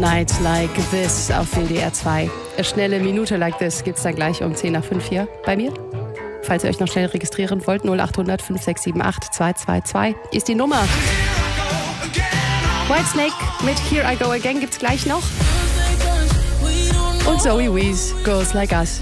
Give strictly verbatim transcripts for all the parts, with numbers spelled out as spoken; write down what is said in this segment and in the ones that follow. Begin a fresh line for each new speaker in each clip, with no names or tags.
Night Like This auf W D R zwei. Eine schnelle Minute Like This gibt's dann gleich um zehn nach fünf hier bei mir. Falls ihr euch noch schnell registrieren wollt, null acht hundert fünf sechs sieben acht zwei zwei zwei ist die Nummer. Whitesnake mit Here I Go Again gibt's gleich noch. Und Zoe Wees, Girls Like Us.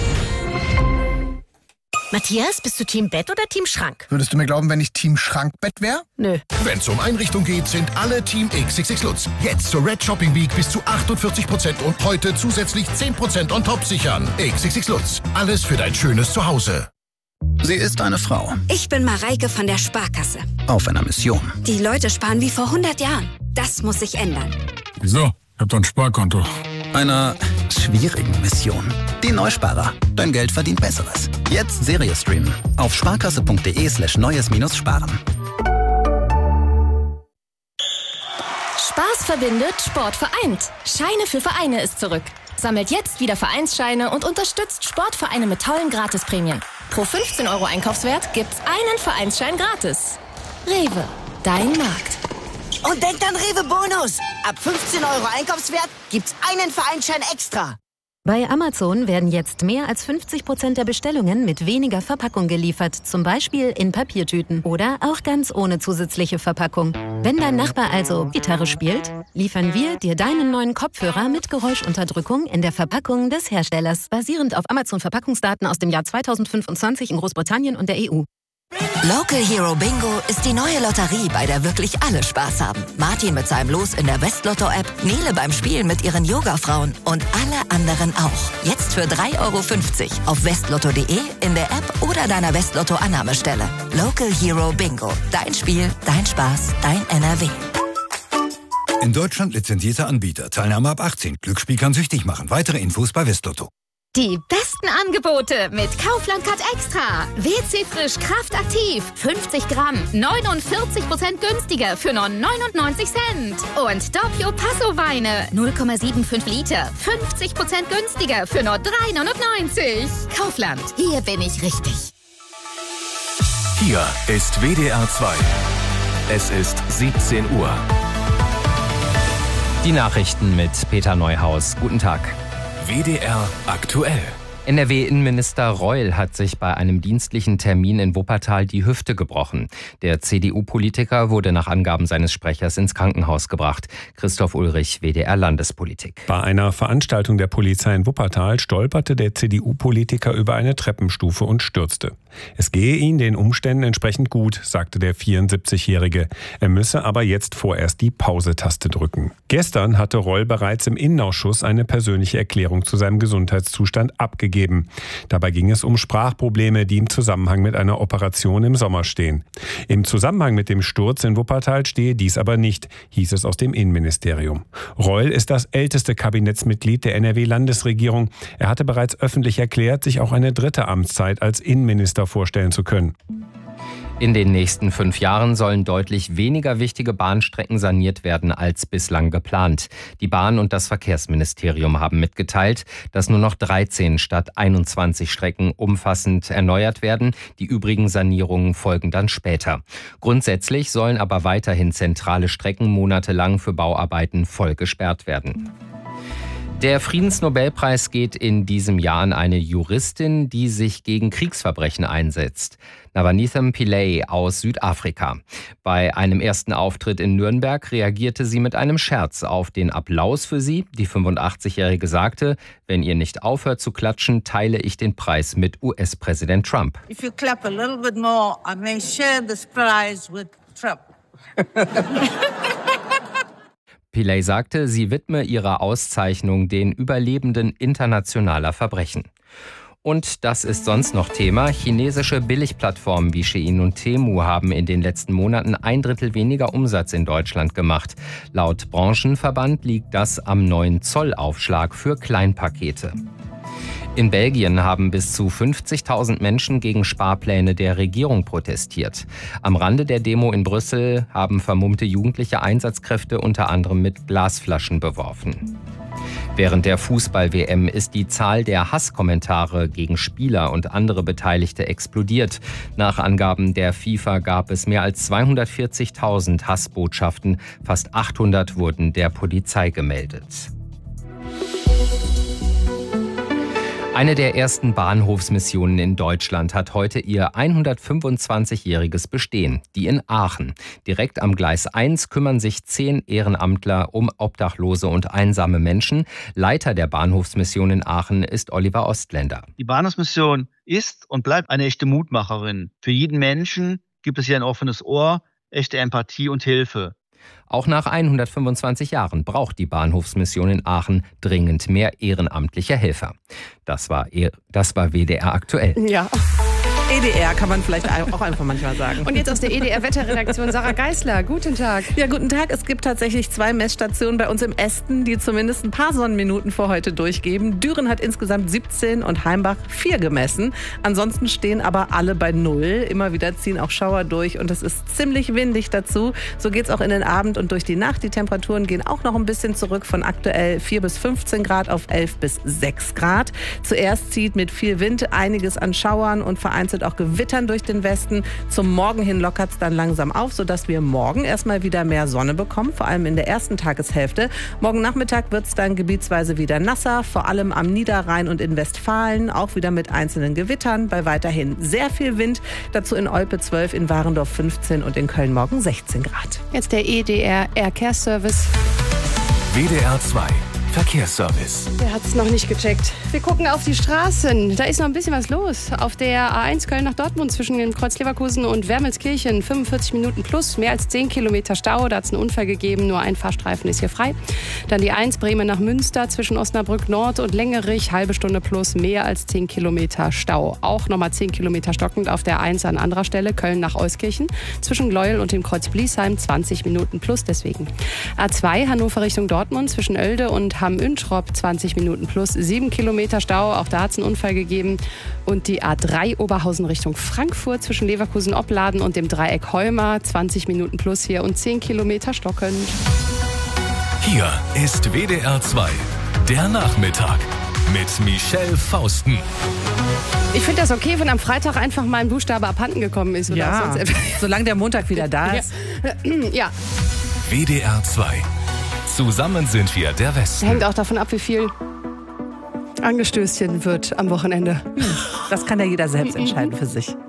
Matthias, bist du Team Bett oder Team Schrank?
Würdest du mir glauben, wenn ich Team Schrankbett wäre?
Nö.
Wenn's um Einrichtung geht, sind alle Team X X X Lutz. Jetzt zur Red Shopping Week bis zu achtundvierzig Prozent und heute zusätzlich zehn Prozent on top sichern. X X X Lutz. Alles für dein schönes Zuhause.
Sie ist eine Frau.
Ich bin Mareike von der Sparkasse.
Auf einer Mission.
Die Leute sparen wie vor hundert Jahren. Das muss sich ändern.
Wieso? Ich hab doch ein Sparkonto.
Einer schwierigen Mission. Die Neusparer. Dein Geld verdient Besseres. Jetzt Serie streamen. Auf sparkasse.de slash neues minus sparen.
Spaß verbindet, Sport vereint. Scheine für Vereine ist zurück. Sammelt jetzt wieder Vereinsscheine und unterstützt Sportvereine mit tollen Gratisprämien. Pro fünfzehn Euro Einkaufswert gibt's einen Vereinsschein gratis. Rewe, dein Markt.
Und denkt an Rewe Bonus. Ab fünfzehn Euro Einkaufswert gibt's einen Vereinsschein extra.
Bei Amazon werden jetzt mehr als fünfzig Prozent der Bestellungen mit weniger Verpackung geliefert. Zum Beispiel in Papiertüten oder auch ganz ohne zusätzliche Verpackung. Wenn dein Nachbar also Gitarre spielt, liefern wir dir deinen neuen Kopfhörer mit Geräuschunterdrückung in der Verpackung des Herstellers. Basierend auf Amazon-Verpackungsdaten aus dem Jahr zweitausendfünfundzwanzig in Großbritannien und der E U.
Local Hero Bingo ist die neue Lotterie, bei der wirklich alle Spaß haben. Martin mit seinem Los in der Westlotto-App, Nele beim Spielen mit ihren Yoga-Frauen und alle anderen auch. Jetzt für drei Euro fünfzig auf westlotto punkt de, in der App oder deiner Westlotto-Annahmestelle. Local Hero Bingo. Dein Spiel, dein Spaß, dein N R W.
In Deutschland lizenzierter Anbieter. Teilnahme ab achtzehn. Glücksspiel kann süchtig machen. Weitere Infos bei Westlotto.
Die besten Angebote mit Kaufland Card Extra. W C Frisch Kraft Aktiv. fünfzig Gramm. neunundvierzig Prozent günstiger für nur neunundneunzig Cent. Und Doppio Passo Weine. null Komma fünfundsiebzig Liter. fünfzig Prozent günstiger für nur drei neunundneunzig. Kaufland. Hier bin ich richtig.
Hier ist W D R zwei. Es ist siebzehn Uhr.
Die Nachrichten mit Peter Neuhaus. Guten Tag.
W D R aktuell.
N R W-Innenminister Reul hat sich bei einem dienstlichen Termin in Wuppertal die Hüfte gebrochen. Der C D U-Politiker wurde nach Angaben seines Sprechers ins Krankenhaus gebracht. Christoph Ulrich, W D R-Landespolitik.
Bei einer Veranstaltung der Polizei in Wuppertal stolperte der C D U-Politiker über eine Treppenstufe und stürzte. Es gehe ihm den Umständen entsprechend gut, sagte der vierundsiebzigjährige. Er müsse aber jetzt vorerst die Pause-Taste drücken. Gestern hatte Reul bereits im Innenausschuss eine persönliche Erklärung zu seinem Gesundheitszustand abgegeben. Dabei ging es um Sprachprobleme, die im Zusammenhang mit einer Operation im Sommer stehen. Im Zusammenhang mit dem Sturz in Wuppertal stehe dies aber nicht, hieß es aus dem Innenministerium. Reul ist das älteste Kabinettsmitglied der N R W-Landesregierung. Er hatte bereits öffentlich erklärt, sich auch eine dritte Amtszeit als Innenminister vorstellen zu können.
In den nächsten fünf Jahren sollen deutlich weniger wichtige Bahnstrecken saniert werden als bislang geplant. Die Bahn und das Verkehrsministerium haben mitgeteilt, dass nur noch dreizehn statt einundzwanzig Strecken umfassend erneuert werden. Die übrigen Sanierungen folgen dann später. Grundsätzlich sollen aber weiterhin zentrale Strecken monatelang für Bauarbeiten voll gesperrt werden. Der Friedensnobelpreis geht in diesem Jahr an eine Juristin, die sich gegen Kriegsverbrechen einsetzt. Navanithem Pillay aus Südafrika. Bei einem ersten Auftritt in Nürnberg reagierte sie mit einem Scherz auf den Applaus für sie. Die fünfundachtzigjährige sagte, wenn ihr nicht aufhört zu klatschen, teile ich den Preis mit U S-Präsident Trump.
If you clap a little bit more, I may share this prize with Trump.
Pillay sagte, sie widme ihre Auszeichnung den Überlebenden internationaler Verbrechen. Und das ist sonst noch Thema. Chinesische Billigplattformen wie Shein und Temu haben in den letzten Monaten ein Drittel weniger Umsatz in Deutschland gemacht. Laut Branchenverband liegt das am neuen Zollaufschlag für Kleinpakete. In Belgien haben bis zu fünfzigtausend Menschen gegen Sparpläne der Regierung protestiert. Am Rande der Demo in Brüssel haben vermummte Jugendliche Einsatzkräfte unter anderem mit Glasflaschen beworfen. Während der Fußball-W M ist die Zahl der Hasskommentare gegen Spieler und andere Beteiligte explodiert. Nach Angaben der FIFA gab es mehr als zweihundertvierzigtausend Hassbotschaften. Fast achthundert wurden der Polizei gemeldet. Eine der ersten Bahnhofsmissionen in Deutschland hat heute ihr hundertfünfundzwanzigjähriges Bestehen, die in Aachen. Direkt am Gleis eins kümmern sich zehn Ehrenamtler um obdachlose und einsame Menschen. Leiter der Bahnhofsmission in Aachen ist Oliver Ostländer.
Die Bahnhofsmission ist und bleibt eine echte Mutmacherin. Für jeden Menschen gibt es hier ein offenes Ohr, echte Empathie und Hilfe.
Auch nach hundertfünfundzwanzig Jahren braucht die Bahnhofsmission in Aachen dringend mehr ehrenamtliche Helfer. Das war, das war W D R aktuell.
Ja. E D R kann man vielleicht auch einfach manchmal sagen.
Und jetzt aus der E D R-Wetterredaktion Sarah Geisler. Guten Tag.
Ja, guten Tag. Es gibt tatsächlich zwei Messstationen bei uns im Esten, die zumindest ein paar Sonnenminuten vor heute durchgeben. Düren hat insgesamt siebzehn und Heimbach vier gemessen. Ansonsten stehen aber alle bei null. Immer wieder ziehen auch Schauer durch und es ist ziemlich windig dazu. So geht's auch in den Abend und durch die Nacht. Die Temperaturen gehen auch noch ein bisschen zurück von aktuell vier bis fünfzehn Grad auf elf bis sechs Grad. Zuerst zieht mit viel Wind einiges an Schauern und vereinzelt auch Gewittern durch den Westen. Zum Morgen hin lockert es dann langsam auf, sodass wir morgen erstmal wieder mehr Sonne bekommen, vor allem in der ersten Tageshälfte. Morgen Nachmittag wird es dann gebietsweise wieder nasser, vor allem am Niederrhein und in Westfalen, auch wieder mit einzelnen Gewittern, bei weiterhin sehr viel Wind. Dazu in Olpe zwölf, in Warendorf fünfzehn und in Köln morgen sechzehn Grad.
Jetzt der E D R Air-Care-Service.
W D R zwei Verkehrsservice.
Wer hat es noch nicht gecheckt? Wir gucken auf die Straßen. Da ist noch ein bisschen was los. Auf der A eins Köln nach Dortmund zwischen dem Kreuz Leverkusen und Wermelskirchen fünfundvierzig Minuten plus, mehr als zehn Kilometer Stau. Da hat es einen Unfall gegeben, nur ein Fahrstreifen ist hier frei. Dann die eins Bremen nach Münster zwischen Osnabrück Nord und Längerich, halbe Stunde plus, mehr als zehn Kilometer Stau. Auch nochmal zehn Kilometer stockend auf der eins an anderer Stelle, Köln nach Euskirchen zwischen Gleuel und dem Kreuz Bliesheim, zwanzig Minuten plus deswegen. A zwei Hannover Richtung Dortmund zwischen Oelde und Hamm-Üntrop, zwanzig Minuten plus, sieben Kilometer Stau, auch da hat es einen Unfall gegeben. Und die A drei Oberhausen Richtung Frankfurt zwischen Leverkusen-Opladen und dem Dreieck Heuma, zwanzig Minuten plus hier und zehn Kilometer stockend.
Hier ist W D R zwei, der Nachmittag mit Michelle Fausten.
Ich finde das okay, wenn am Freitag einfach mal ein Buchstabe abhanden gekommen ist. Oder
ja,
sonst
solange der Montag wieder da ist.
Ja. ja.
W D R zwei. Zusammen sind wir der Westen.
Hängt auch davon ab, wie viel angestößchen wird am Wochenende.
Das kann ja jeder selbst entscheiden für sich.